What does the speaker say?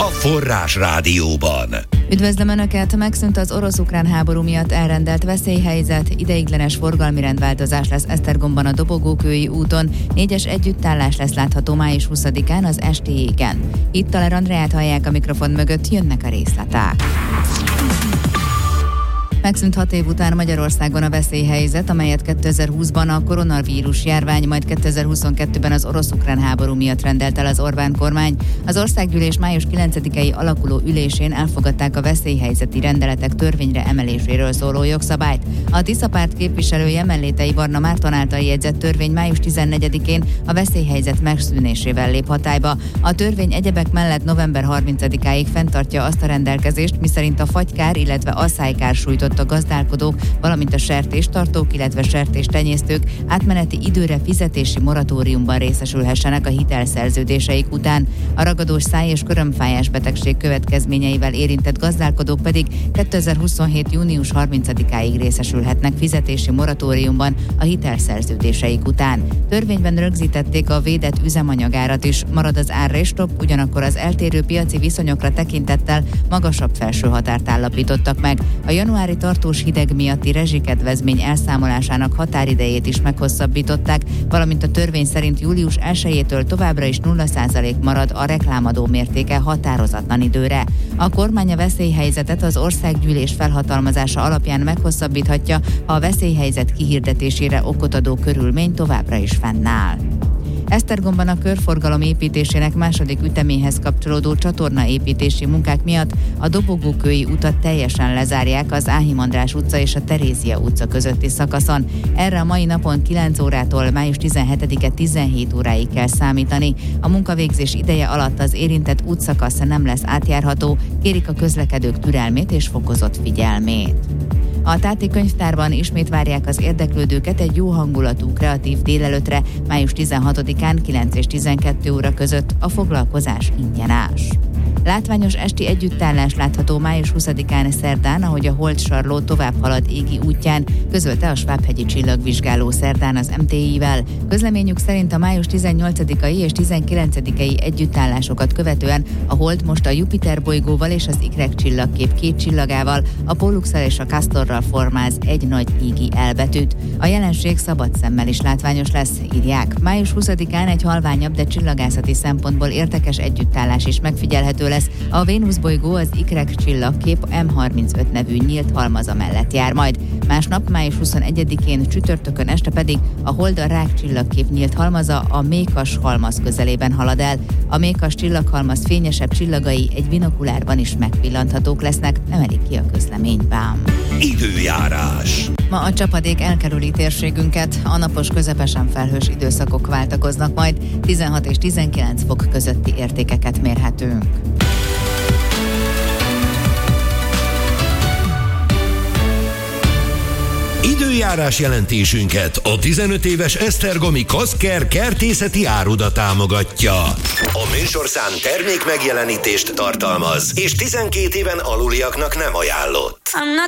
Forrás Rádióban. Üdvözlöm Önöket! Megszűnt az orosz-ukrán háború miatt elrendelt veszélyhelyzet, ideiglenes forgalmi rendváltozás lesz Esztergomban a Dobogókői úton, 4-es együttállás lesz látható május 20-án az estéjéken. Itt Taler Andreát hallják a mikrofon mögött, jönnek a részletek. Megszűnt 6 év után Magyarországon a veszélyhelyzet, amelyet 2020-ban a koronavírus járvány, majd 2022-ben az orosz-ukrán háború miatt rendelt el az Orbán kormány. Az országgyűlés május 9-i alakuló ülésén elfogadták a veszélyhelyzeti rendeletek törvényre emeléséről szóló jogszabályt. A Tisza párt képviselője Mellétei Barna Márton által jegyzett törvény május 14-én a veszélyhelyzet megszűnésével lép hatályba. A törvény egyebek mellett november 30-áig fenntartja azt a rendelkezést, miszerint a fagykár, illetve asszálykár sújtott a gazdálkodók, valamint a sertéstartók, illetve sertéstenyésztők átmeneti időre fizetési moratóriumban részesülhessenek a hitelszerződéseik után. A ragadós száj- és körömfájás betegség következményeivel érintett gazdálkodók pedig 2027. június 30-áig részesülhetnek fizetési moratóriumban a hitelszerződéseik után. Törvényben rögzítették a védett üzemanyagárat is, marad az árrésstopp, ugyanakkor az eltérő piaci viszonyokra tekintettel magasabb felső határt állapítottak meg. A januári tartós hideg miatti rezsikedvezmény elszámolásának határidejét is meghosszabbították, valamint a törvény szerint július 1-től továbbra is 0% marad a reklámadó mértéke határozatlan időre. A kormány a veszélyhelyzetet az országgyűlés felhatalmazása alapján meghosszabbíthatja, ha a veszélyhelyzet kihirdetésére okot adó körülmény továbbra is fennáll. Esztergomban a körforgalom építésének második üteméhez kapcsolódó csatornaépítési munkák miatt a Dobogókői utat teljesen lezárják az Áhim András utca és a Terézia utca közötti szakaszon. Erre a mai napon 9 órától május 17-e 17 óráig kell számítani. A munkavégzés ideje alatt az érintett útszakasz nem lesz átjárható, kérik a közlekedők türelmét és fokozott figyelmét. A Táti könyvtárban ismét várják az érdeklődőket egy jó hangulatú, kreatív délelőtre, május 16-án 9 és 12 óra között. A foglalkozás ingyenes. Látványos esti együttállás látható május 20-án szerdán, ahogy a Holdsarló tovább halad égi útján, közölte a Svábhegyi Csillagvizsgáló szerdán az MTI-vel. Közleményük szerint a május 18-ai és 19-ei együttállásokat követően a Hold most a Jupiter bolygóval és az Ikrek csillagkép 2 csillagával, a Póllusszal és a Castorral formáz egy nagy égi elbetűt. A jelenség szabad szemmel is látványos lesz, írják. Május 20-án egy halványabb, de csillagászati szempontból érdekes együttállás is megfigyelhető lesz. A Vénusz bolygó az Ikrek csillagkép M35 nevű nyílt halmaza mellett jár majd. Másnap, május 21-én csütörtökön este pedig a Hold a Rák csillagkép nyílt halmaza a Mékas halmaz közelében halad el. A Mékas csillaghalmaz fényesebb csillagai egy binokulárban is megpillanthatók lesznek, emelik ki a közleményben. Időjárás. Ma a csapadék elkerüli térségünket, a napos közepesen felhős időszakok váltakoznak majd, 16 és 19 fok közötti értékeket mérhetünk. Időjárás jelentésünket a 15 éves esztergomi Kaszker kertészeti áruda támogatja. A műsorszám termék megjelenítést tartalmaz, és 12 éven aluliaknak nem ajánlott.